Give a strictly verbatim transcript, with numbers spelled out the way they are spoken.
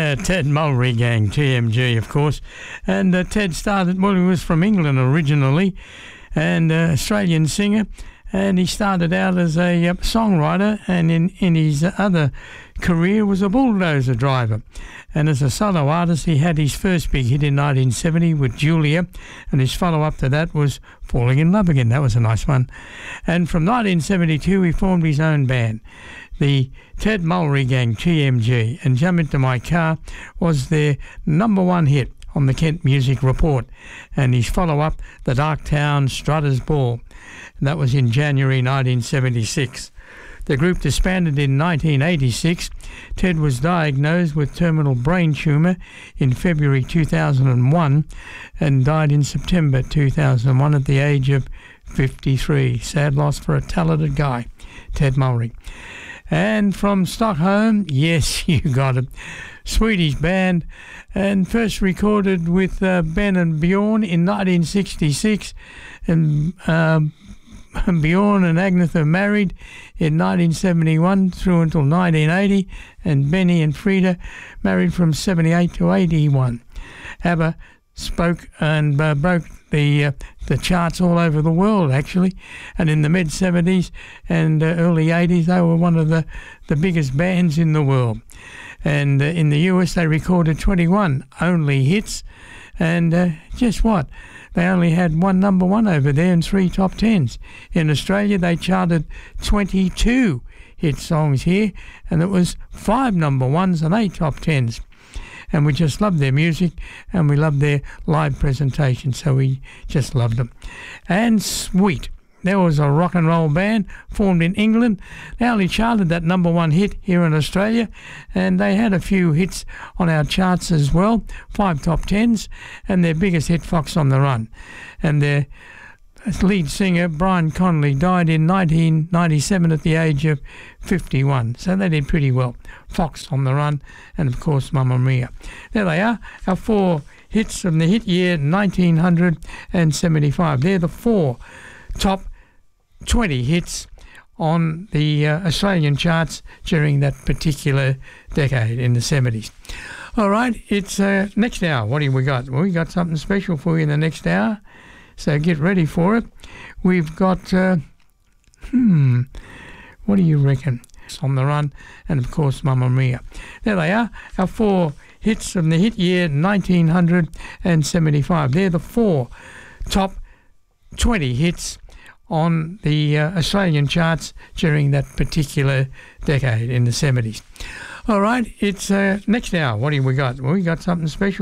uh, Ted Mulry Gang, T M G, of course. And uh, Ted started, well, he was from England originally, and uh, Australian singer. And he started out as a uh, songwriter, and in, in his other career was a bulldozer driver. And as a solo artist, he had his first big hit in nineteen seventy with Julia, and his follow-up to that was Falling in Love Again. That was a nice one. And from nineteen seventy-two, he formed his own band, the Ted Mulry Gang, T M G, and Jump Into My Car was their number one hit on the Kent Music Report, and his follow-up, The Darktown Strutters Ball. And that was in January nineteen seventy-six. The group disbanded in nineteen eighty-six. Ted was diagnosed with terminal brain tumour in February two thousand one and died in September two thousand one at the age of fifty-three. Sad loss for a talented guy, Ted Mulry. And from Stockholm, yes, you got it, Swedish band, and first recorded with uh, Ben and Bjorn in nineteen sixty-six, and um, Bjorn and Agnetha married in nineteen seventy-one through until nineteen eighty, and Benny and Frida married from seventy-eight to eighty-one. ABBA spoke and uh, broke the uh, the charts all over the world, actually, and in the mid seventies and uh, early eighties they were one of the, the biggest bands in the world. And uh, in the U S they recorded twenty-one only hits, and uh, guess what? They only had one number one over there and three top tens. In Australia, they charted twenty-two hit songs here, and it was five number ones and eight top tens. And we just loved their music, and we loved their live presentation, so we just loved them. And Sweet. There was a rock and roll band formed in England. They only charted that number one hit here in Australia, and they had a few hits on our charts as well, five top tens, and their biggest hit, Fox on the Run. And their lead singer, Brian Connolly, died in nineteen ninety-seven at the age of fifty-one, so they did pretty well. Fox on the Run, and of course Mamma Mia. There they are, our four hits from the hit year nineteen seventy-five. They're the four top twenty hits on the uh, Australian charts during that particular decade in the seventies. All right, it's uh, next hour. What do we got? Well, we got something special for you in the next hour, so get ready for it. We've got, uh, hmm, what do you reckon? On the Run, and of course Mamma Mia. There they are, our four hits from the hit year nineteen seventy-five. They're the four top twenty hits on the uh, Australian charts during that particular decade in the seventies. All right, it's uh, next hour. What do we got? Well, we got something special.